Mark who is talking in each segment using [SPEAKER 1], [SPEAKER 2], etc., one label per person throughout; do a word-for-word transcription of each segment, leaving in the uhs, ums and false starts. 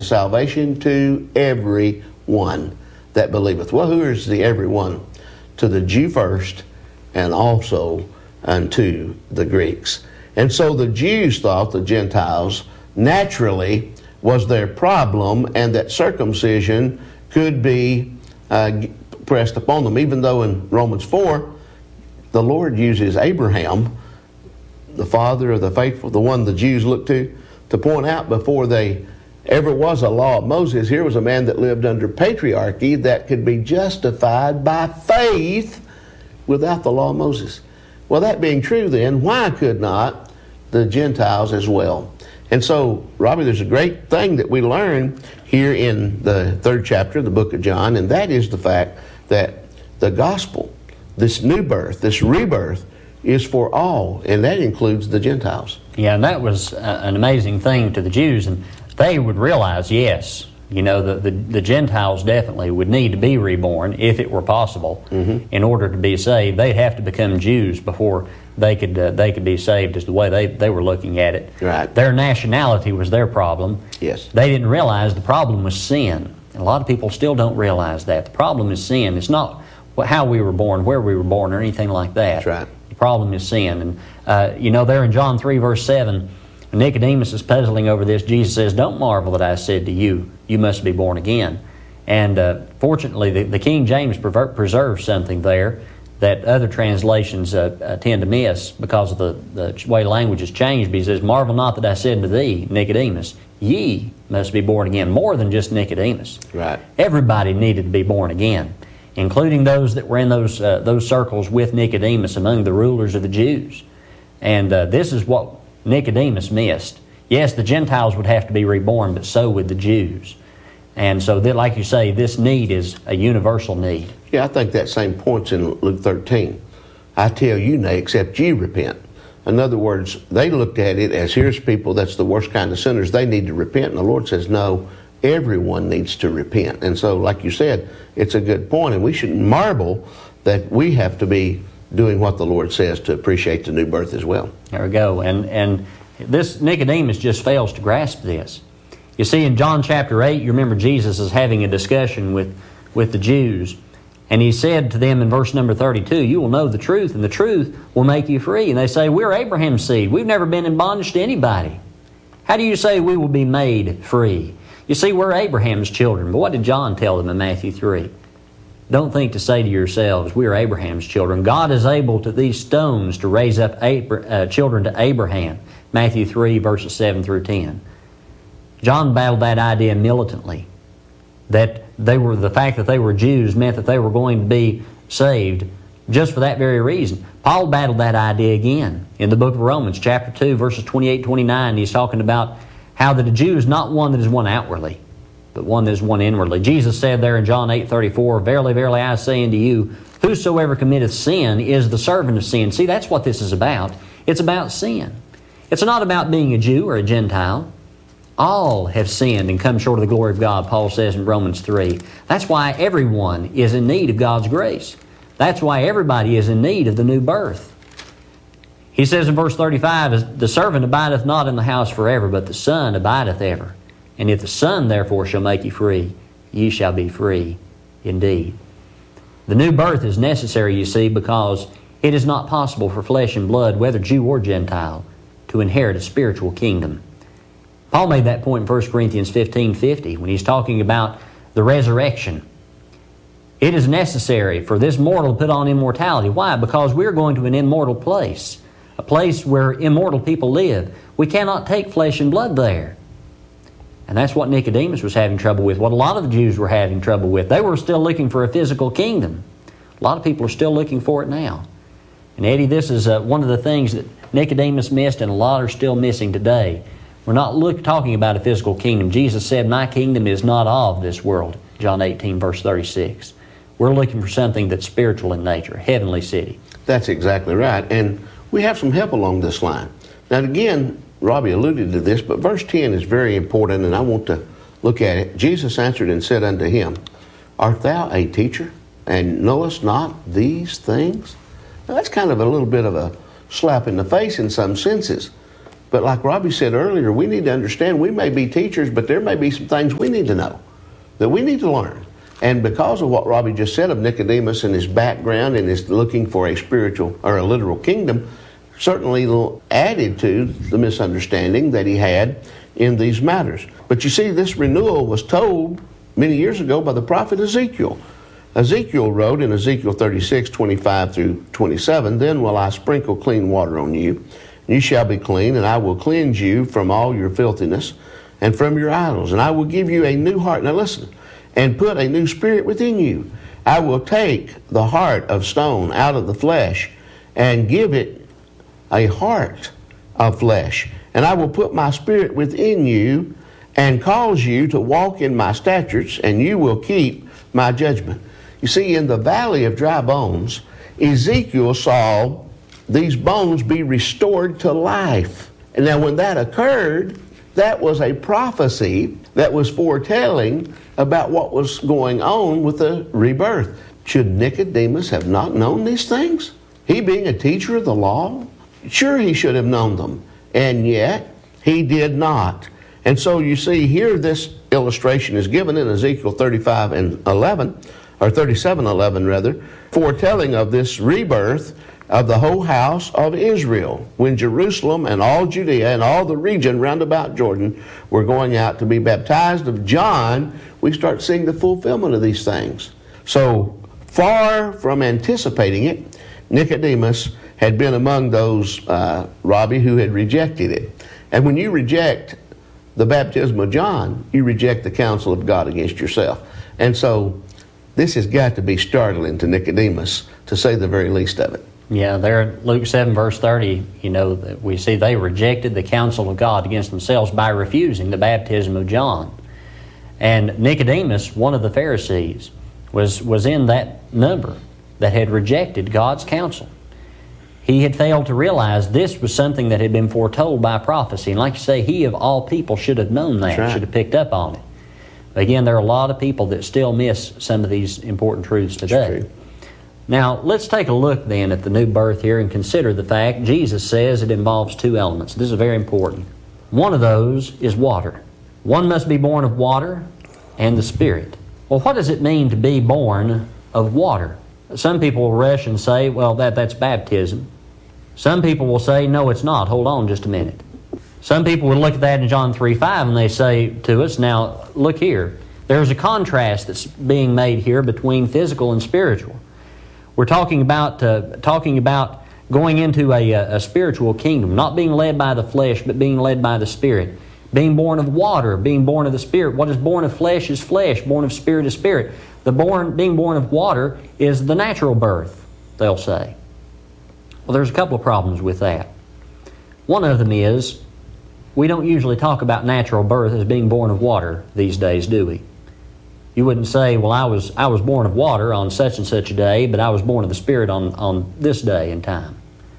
[SPEAKER 1] salvation to every one that believeth. Well, who is the every one? To the Jew first, and also unto the Greeks. And so the Jews thought the Gentiles naturally was their problem, and that circumcision could be uh, pressed upon them, even though in Romans four, the Lord uses Abraham, the father of the faithful, the one the Jews look to, to point out before they ever was a law of Moses, here was a man that lived under patriarchy that could be justified by faith without the law of Moses. Well, that being true then, why could not the Gentiles as well? And so, Robbie, there's a great thing that we learn here in the third chapter of the book of John, and that is the fact that the gospel, this new birth, this rebirth, is for all, and that includes the Gentiles.
[SPEAKER 2] Yeah, and that was uh, an amazing thing to the Jews, and they would realize, yes, you know, the, the, the Gentiles definitely would need to be reborn, if it were possible, mm-hmm. in order to be saved. They'd have to become Jews before they could uh, they could be saved, is the way they, they were looking at it.
[SPEAKER 1] Right.
[SPEAKER 2] Their nationality was their problem.
[SPEAKER 1] Yes.
[SPEAKER 2] They didn't realize the problem was sin. And a lot of people still don't realize that. The problem is sin. It's not how we were born, where we were born, or anything like that.
[SPEAKER 1] That's right.
[SPEAKER 2] The problem is sin. And, uh, you know, there in John three, verse seven, Nicodemus is puzzling over this. Jesus says, "Don't marvel that I said to you, you must be born again." And uh, fortunately, the, the King James preserves something there that other translations uh, uh, tend to miss because of the, the way language has changed. But he says, "Marvel not that I said unto thee, Nicodemus, ye must be born again." More than just Nicodemus.
[SPEAKER 1] Right.
[SPEAKER 2] Everybody needed to be born again, including those that were in those uh, those circles with Nicodemus among the rulers of the Jews. And uh, this is what Nicodemus missed. Yes, the Gentiles would have to be reborn, but so would the Jews. And so, that, like you say, this need is a universal need.
[SPEAKER 1] Yeah, I think that same point's in Luke thirteen. "I tell you nay, except ye repent." In other words, they looked at it as, here's people that's the worst kind of sinners. They need to repent. And the Lord says, no, everyone needs to repent. And so, like you said, it's a good point, and we shouldn't marvel that we have to be doing what the Lord says to appreciate the new birth as well.
[SPEAKER 2] There we go. And and this Nicodemus just fails to grasp this. You see, in John chapter eight, you remember Jesus is having a discussion with, with the Jews. And he said to them in verse number thirty-two, "You will know the truth, and the truth will make you free." And they say, "We're Abraham's seed. We've never been in bondage to anybody. How do you say we will be made free?" You see, we're Abraham's children. But what did John tell them in Matthew three? Don't think to say to yourselves, we are Abraham's children. God is able to these stones to raise up Abra- uh, children to Abraham. Matthew three, verses seven through ten. John battled that idea militantly, that they were the fact that they were Jews meant that they were going to be saved just for that very reason. Paul battled that idea again in the book of Romans, chapter two, verses twenty-eight, twenty-nine. He's talking about how that a Jew is not one that is one outwardly, but one that is one inwardly. Jesus said there in John eight thirty-four, "Verily, verily, I say unto you, whosoever committeth sin is the servant of sin." See, that's what this is about. It's about sin. It's not about being a Jew or a Gentile. All have sinned and come short of the glory of God, Paul says in Romans three. That's why everyone is in need of God's grace. That's why everybody is in need of the new birth. He says in verse thirty-five, "The servant abideth not in the house forever, but the Son abideth ever. And if the Son therefore shall make you free, ye shall be free indeed." The new birth is necessary, you see, because it is not possible for flesh and blood, whether Jew or Gentile, to inherit a spiritual kingdom. Paul made that point in First Corinthians fifteen fifty when he's talking about the resurrection. It is necessary for this mortal to put on immortality. Why? Because we're going to an immortal place, a place where immortal people live. We cannot take flesh and blood there. And that's what Nicodemus was having trouble with, what a lot of the Jews were having trouble with. They were still looking for a physical kingdom. A lot of people are still looking for it now. And Eddie, this is uh, one of the things that Nicodemus missed, and a lot are still missing today. We're not look, talking about a physical kingdom. Jesus said, "My kingdom is not of this world," John eighteen, verse thirty-six. We're looking for something that's spiritual in nature, a heavenly city.
[SPEAKER 1] That's exactly right. And we have some help along this line. Now, again, Robbie alluded to this, but verse ten is very important, and I want to look at it. "Jesus answered and said unto him, Art thou a teacher, and knowest not these things?" Now, that's kind of a little bit of a slap in the face in some senses. But like Robbie said earlier, we need to understand we may be teachers, but there may be some things we need to know, that we need to learn. And because of what Robbie just said of Nicodemus and his background and his looking for a spiritual or a literal kingdom, certainly added to the misunderstanding that he had in these matters. But you see, this renewal was told many years ago by the prophet Ezekiel. Ezekiel wrote in Ezekiel thirty-six, twenty-five through twenty-seven, "Then will I sprinkle clean water on you, and you shall be clean, and I will cleanse you from all your filthiness and from your idols, and I will give you a new heart." Now listen, "and put a new spirit within you. I will take the heart of stone out of the flesh and give it a heart of flesh. And I will put my spirit within you and cause you to walk in my statutes, and you will keep my judgment." You see, in the valley of dry bones, Ezekiel saw these bones be restored to life. And now when that occurred, that was a prophecy that was foretelling about what was going on with the rebirth. Should Nicodemus have not known these things? He being a teacher of the law? Sure, he should have known them. And yet, he did not. And so you see here, this illustration is given in Ezekiel thirty-five and eleven, or thirty-seven eleven rather, foretelling of this rebirth of the whole house of Israel, when Jerusalem and all Judea and all the region round about Jordan were going out to be baptized of John. We start seeing the fulfillment of these things. So far from anticipating it, Nicodemus had been among those, uh, Robbie, who had rejected it. And when you reject the baptism of John, you reject the counsel of God against yourself. And so this has got to be startling to Nicodemus, to say the very least of it.
[SPEAKER 2] Yeah, there in Luke seven, verse thirty, you know, that we see they rejected the counsel of God against themselves by refusing the baptism of John. And Nicodemus, one of the Pharisees, was, was in that number that had rejected God's counsel. He had failed to realize this was something that had been foretold by prophecy. And like you say, he of all people should have known that,
[SPEAKER 1] right.
[SPEAKER 2] Should have picked up on it. But again, there are a lot of people that still miss some of these important truths today. Now, let's take a look then at the new birth here and consider the fact Jesus says it involves two elements. This is very important. One of those is water. One must be born of water and the Spirit. Well, what does it mean to be born of water? Some people will rush and say, well, that, that's baptism. Some people will say, no, it's not. Hold on just a minute. Some people will look at that in John three five and they say to us, now, look here. There's a contrast that's being made here between physical and spiritual. We're talking about uh, talking about going into a, a spiritual kingdom, not being led by the flesh, but being led by the Spirit. Being born of water, being born of the Spirit. What is born of flesh is flesh, born of spirit is spirit. The born, being born of water is the natural birth, they'll say. Well, there's a couple of problems with that. One of them is, we don't usually talk about natural birth as being born of water these days, do we? You wouldn't say, well, I was I was born of water on such and such a day, but I was born of the Spirit on, on this day and time.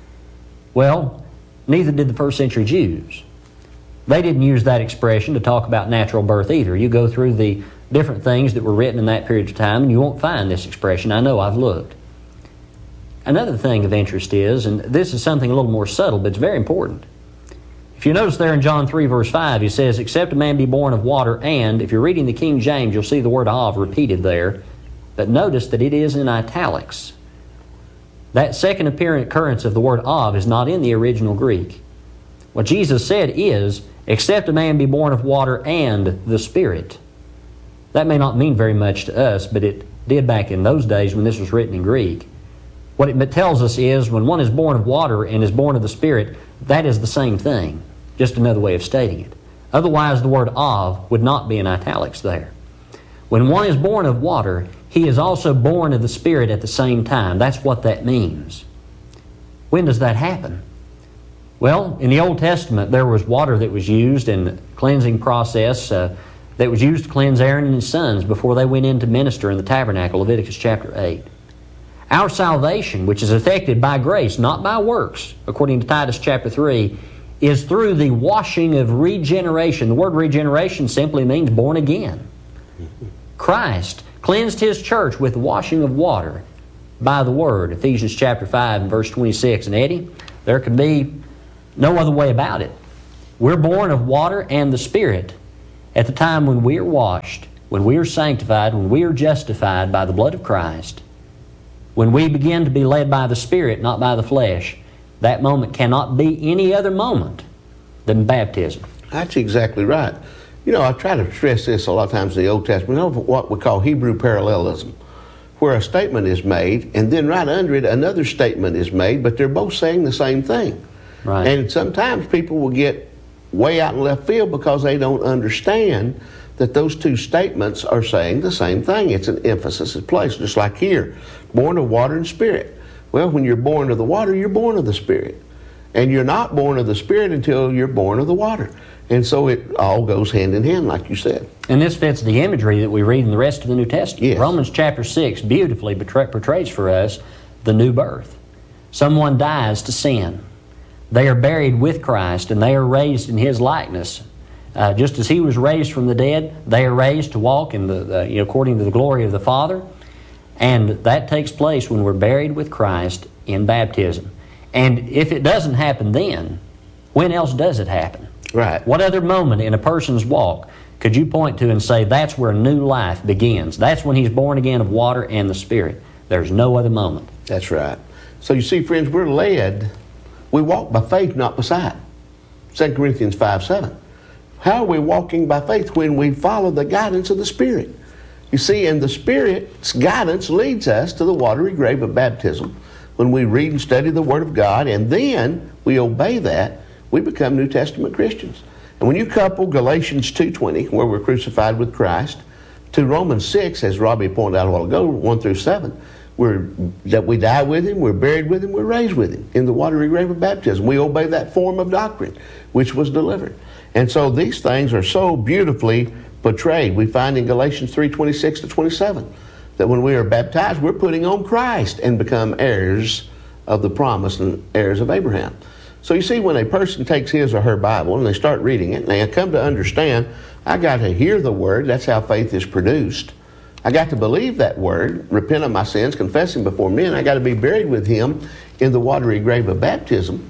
[SPEAKER 2] Well, neither did the first century Jews. They didn't use that expression to talk about natural birth either. You go through the different things that were written in that period of time, and you won't find this expression. I know, I've looked. Another thing of interest is, and this is something a little more subtle, but it's very important. If you notice there in John three, verse five, he says, except a man be born of water, and, if you're reading the King James, you'll see the word of repeated there, but notice that it is in italics. That second occurrence of the word of is not in the original Greek. What Jesus said is, except a man be born of water and the Spirit. That may not mean very much to us, but it did back in those days when this was written in Greek. What it tells us is, when one is born of water and is born of the Spirit, that is the same thing, just another way of stating it. Otherwise, the word of would not be in italics there. When one is born of water, he is also born of the Spirit at the same time. That's what that means. When does that happen? Well, in the Old Testament, there was water that was used in the cleansing process uh, that was used to cleanse Aaron and his sons before they went in to minister in the tabernacle, Leviticus chapter eight. Our salvation, which is effected by grace, not by works, according to Titus chapter three, is through the washing of regeneration. The word regeneration simply means born again. Christ cleansed His church with the washing of water by the Word, Ephesians chapter five and verse twenty-six. And Eddie, there can be no other way about it. We're born of water and the Spirit at the time when we are washed, when we are sanctified, when we are justified by the blood of Christ. When we begin to be led by the Spirit, not by the flesh, that moment cannot be any other moment than baptism.
[SPEAKER 1] That's exactly right. You know, I try to stress this a lot of times in the Old Testament, you know, what we call Hebrew parallelism, where a statement is made, and then right under it, another statement is made, but they're both saying the same thing.
[SPEAKER 2] Right.
[SPEAKER 1] And sometimes people will get way out in left field because they don't understand that those two statements are saying the same thing. It's an emphasis is placed, just like here, born of water and Spirit. Well, when you're born of the water, you're born of the Spirit. And you're not born of the Spirit until you're born of the water. And so it all goes hand in hand, like you said.
[SPEAKER 2] And this fits the imagery that we read in the rest of the New Testament.
[SPEAKER 1] Yes.
[SPEAKER 2] Romans chapter six beautifully portrays for us the new birth. Someone dies to sin. They are buried with Christ, and they are raised in His likeness. Uh, just as He was raised from the dead, they are raised to walk in the, the you know, according to the glory of the Father. And that takes place when we're buried with Christ in baptism. And if it doesn't happen then, when else does it happen?
[SPEAKER 1] Right.
[SPEAKER 2] What other moment in a person's walk could you point to and say that's where new life begins? That's when he's born again of water and the Spirit. There's no other moment.
[SPEAKER 1] That's right. So you see, friends, we're led, we walk by faith, not by sight. Second Corinthians five seven. How are we walking by faith? When we follow the guidance of the Spirit. You see, and the Spirit's guidance leads us to the watery grave of baptism. When we read and study the Word of God, and then we obey that, we become New Testament Christians. And when you couple Galatians two twenty, where we're crucified with Christ, to Romans six, as Robbie pointed out a while ago, one through seven, we're, that we die with Him, we're buried with Him, we're raised with Him in the watery grave of baptism. We obey that form of doctrine which was delivered. And so these things are so beautifully portrayed. We find in Galatians three twenty-six to twenty-seven that when we are baptized, we're putting on Christ and become heirs of the promise and heirs of Abraham. So you see, when a person takes his or her Bible and they start reading it, and they come to understand, I got to hear the Word, that's how faith is produced. I got to believe that Word, repent of my sins, confess Him before men. I got to be buried with Him in the watery grave of baptism.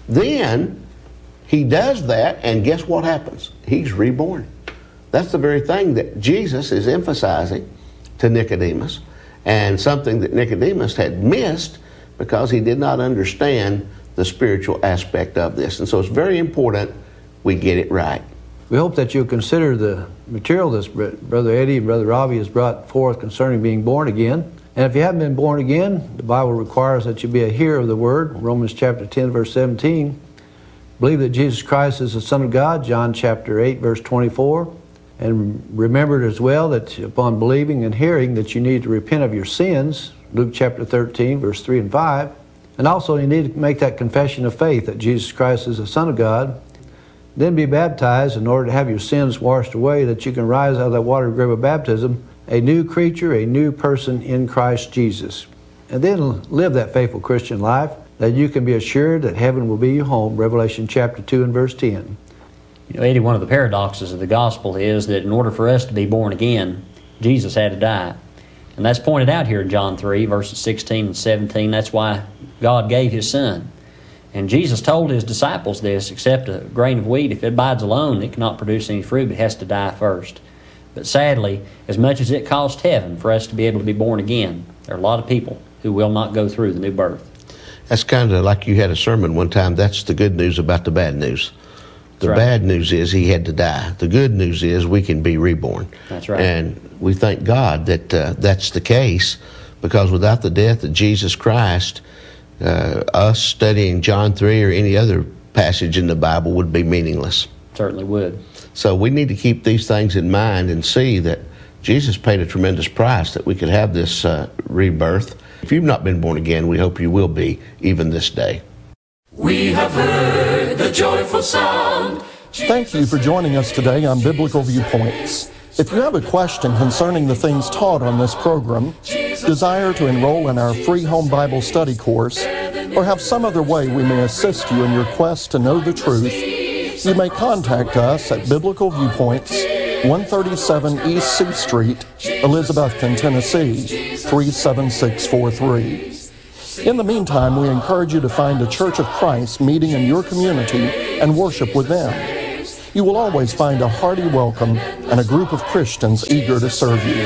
[SPEAKER 1] Then he does that, and guess what happens? He's reborn. That's the very thing that Jesus is emphasizing to Nicodemus, and something that Nicodemus had missed because he did not understand the spiritual aspect of this. And so it's very important we get it right.
[SPEAKER 3] We hope that you'll consider the material that Brother Eddie and Brother Robbie has brought forth concerning being born again. And if you haven't been born again, the Bible requires that you be a hearer of the Word. Romans chapter ten, verse seventeen. Believe that Jesus Christ is the Son of God, John chapter eight, verse twenty-four. And remember as well that upon believing and hearing that you need to repent of your sins, Luke chapter thirteen, verse three and five. And also you need to make that confession of faith that Jesus Christ is the Son of God. Then be baptized in order to have your sins washed away, that you can rise out of that water grave of baptism, a new creature, a new person in Christ Jesus. And then live that faithful Christian life, that you can be assured that heaven will be your home, Revelation chapter two and verse ten.
[SPEAKER 2] You know, Eddie, one of the paradoxes of the gospel is that in order for us to be born again, Jesus had to die. And that's pointed out here in John three, verses sixteen and seventeen. That's why God gave His Son. And Jesus told His disciples this, except a grain of wheat, if it abides alone, it cannot produce any fruit, but it has to die first. But sadly, as much as it cost heaven for us to be able to be born again, there are a lot of people who will not go through the new birth.
[SPEAKER 1] That's kind of like you had a sermon one time. That's the good news about the bad news. The
[SPEAKER 2] That's right.
[SPEAKER 1] bad news is He had to die. The good news is we can be reborn.
[SPEAKER 2] That's right.
[SPEAKER 1] And we thank God that uh, that's the case, because without the death of Jesus Christ, uh, us studying John three or any other passage in the Bible would be meaningless.
[SPEAKER 2] Certainly would.
[SPEAKER 1] So we need to keep these things in mind and see that Jesus paid a tremendous price that we could have this uh, rebirth. If you've not been born again, we hope you will be, even this day.
[SPEAKER 4] We have heard the joyful sound.
[SPEAKER 5] Thank you for joining us today on Biblical Viewpoints. If you have a question concerning the things taught on this program, desire to enroll in our free home Bible study course, or have some other way we may assist you in your quest to know the truth, you may contact us at Biblical Viewpoints, one thirty-seven East C Street, Elizabethton, Tennessee, three seven six four three. In the meantime, we encourage you to find a Church of Christ meeting in your community and worship with them. you will always find a hearty welcome and a group of Christians eager to serve you.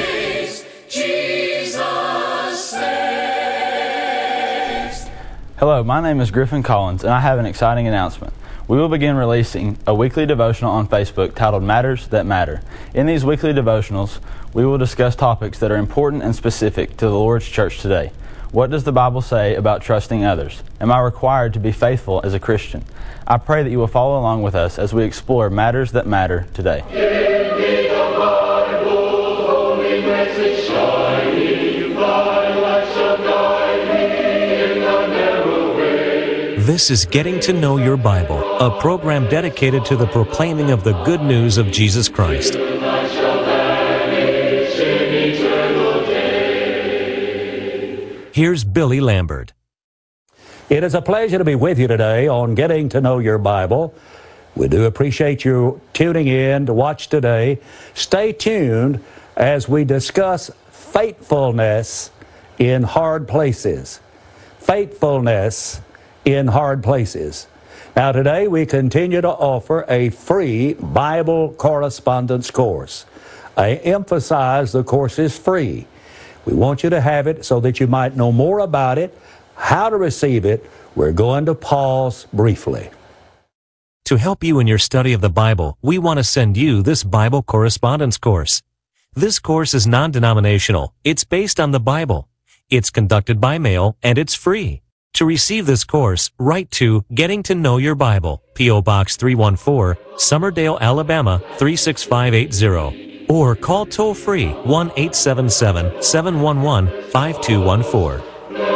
[SPEAKER 6] Hello, my name is Griffin Collins, and I have an exciting announcement. We will begin releasing a weekly devotional on Facebook titled Matters That Matter. In these weekly devotionals, we will discuss topics that are important and specific to the Lord's church today. What does the Bible say about trusting others? Am I required to be faithful as a Christian? I pray that you will follow along with us as we explore matters that matter today.
[SPEAKER 4] Give me the Bible, holy message shining, thy light shall guide me in the narrow way.
[SPEAKER 7] This is Getting to Know Your Bible, a program dedicated to the proclaiming of the good news of Jesus Christ. Here's Billy Lambert.
[SPEAKER 8] It is a pleasure to be with you today on Getting to Know Your Bible. We do appreciate you tuning in to watch today. Stay tuned as we discuss faithfulness in hard places. Faithfulness in hard places. Now today we continue to offer a free Bible correspondence course. I emphasize the course is free. We want you to have it so that you might know more about it, how to receive it. We're going to pause briefly.
[SPEAKER 7] To help you in your study of the Bible, we want to send you this Bible correspondence course. This course is non-denominational. It's based on the Bible. It's conducted by mail, and it's free. To receive this course, write to Getting to Know Your Bible, P O Box three one four, Summerdale, Alabama three six five eight zero. Or call toll-free one eight seven seven, seven one one, five two one four.